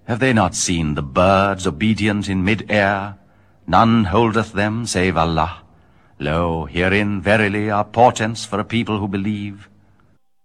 Have they not seen the birds obedient in mid-air? None holdeth them save Allah. Lo, herein verily are portents for a people who believe.